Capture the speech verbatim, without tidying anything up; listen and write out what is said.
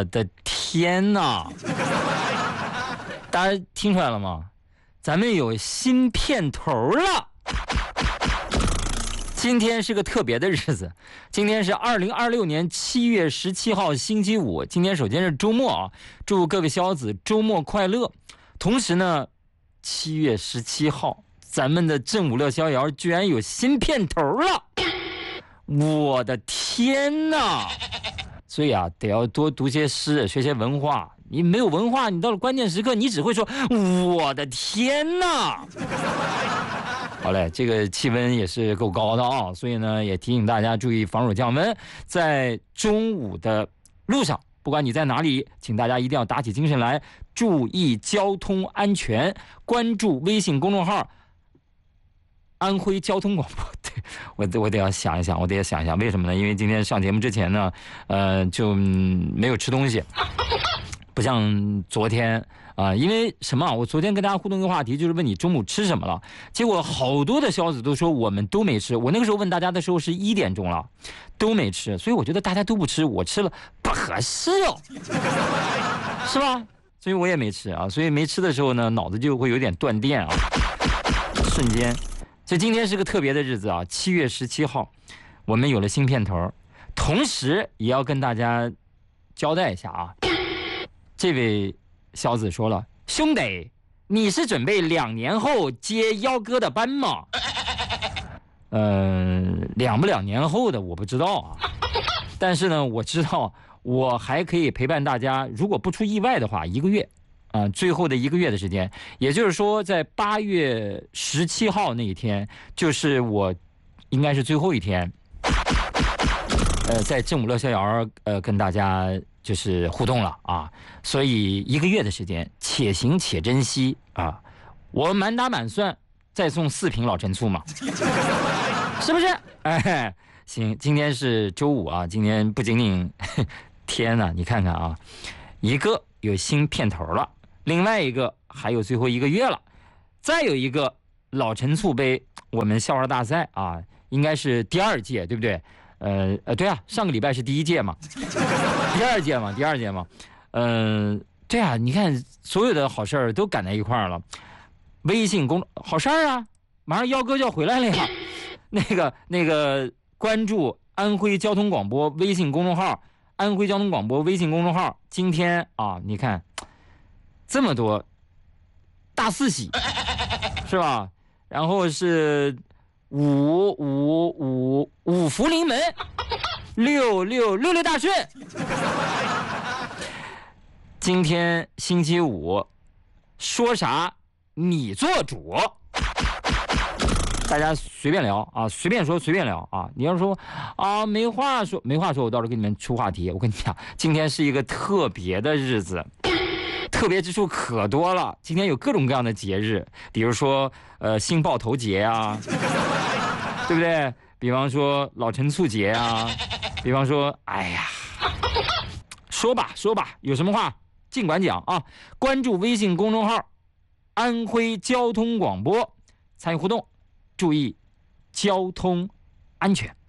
我的天哪！大家听出来了吗？咱们有新片头了。今天是个特别的日子，今天是二零二六年七月十七号星期五。今天首先是周末啊，祝各位小子周末快乐。同时呢，七月十七号，咱们的正午乐逍遥居然有新片头了，我的天哪！所以啊，得要多读些诗，学些文化。你没有文化，你到了关键时刻，你只会说我的天哪！好嘞，这个气温也是够高的啊，所以呢，也提醒大家注意防暑降温。在中午的路上，不管你在哪里，请大家一定要打起精神来，注意交通安全，关注微信公众号安徽交通广播。对，我我得要想一想，我得要想一想，为什么呢？因为今天上节目之前呢，呃，就、嗯、没有吃东西，不像昨天啊、呃。因为什么？我昨天跟大家互动一个话题，就是问你中午吃什么了，结果好多的小子都说我们都没吃。我那个时候问大家的时候是一点钟了，都没吃，所以我觉得大家都不吃，我吃了不合适哦，是吧？所以我也没吃啊。所以没吃的时候呢，脑子就会有点断电啊，瞬间。所以今天是个特别的日子啊，七月十七号，我们有了新片头，同时也要跟大家交代一下啊。这位小子说了，兄弟，你是准备两年后接幺哥的班吗？呃，两不两年后的我不知道啊，但是呢，我知道我还可以陪伴大家，如果不出意外的话，一个月。啊、呃，最后的一个月的时间，也就是说，在八月十七号那一天，就是我应该是最后一天，呃，在正午乐逍遥呃跟大家就是互动了啊，所以一个月的时间，且行且珍惜啊！我满打满算再送四瓶老陈醋嘛，是不是？哎，行，今天是周五啊，今天不仅仅天哪，你看看啊，一个有新片头了。另外一个还有最后一个月了，再有一个老陈醋杯，我们笑话大赛啊，应该是第二届，对不对？呃呃，对啊，上个礼拜是第一届嘛，第二届嘛，第二届嘛，嗯、呃，对啊，你看所有的好事儿都赶在一块儿了。微信公好事儿啊，马上幺哥就要回来了呀。那个那个，关注安徽交通广播微信公众号，安徽交通广播微信公众号，今天啊，你看。这么多大四喜是吧？然后是五五五五福临门，六六六六大顺。今天星期五，说啥你做主，大家随便聊啊，随便说随便聊啊。你要说啊没话说没话说，我到时候给你们出话题。我跟你讲，今天是一个特别的日子。特别之处可多了，今天有各种各样的节日，比如说呃新爆头节啊，对不对？比方说老陈醋节啊，比方说哎呀，说吧说吧，有什么话尽管讲啊！关注微信公众号安徽交通广播，参与互动，注意交通安全。